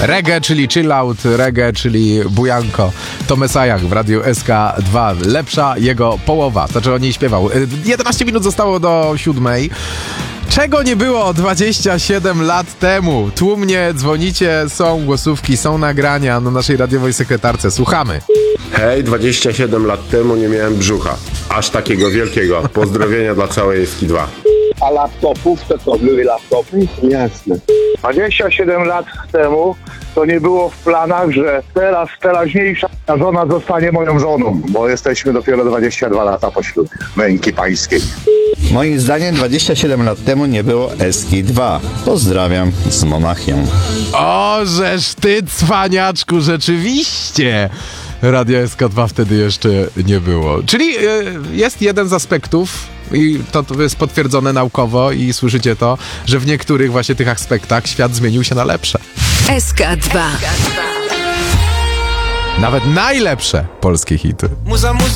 Reggae, czyli chill out, reggae, czyli bujanko. To Mesajach w Radiu SK2. Lepsza jego połowa. Znaczy on nie śpiewał. 11 minut zostało do 7. Czego nie było 27 lat temu? Tłumnie dzwonicie, są głosówki, są nagrania na naszej radiowej sekretarce. Słuchamy. Hej, 27 lat temu nie miałem brzucha. Aż takiego wielkiego. Pozdrowienia dla całej SK2. A laptopów to co, były laptopy? Jasne. 27 lat temu to nie było w planach, że teraźniejsza żona zostanie moją żoną, bo jesteśmy dopiero 22 lata po ślubie męki pańskiej. Moim zdaniem 27 lat temu nie było SK2. Pozdrawiam z Monachium. O, żeż ty, cwaniaczku, rzeczywiście! Radio SK2 wtedy jeszcze nie było. Czyli jest jeden z aspektów, i to jest potwierdzone naukowo i słyszycie to, że w niektórych właśnie tych aspektach świat zmienił się na lepsze. SK2. Nawet najlepsze polskie hity.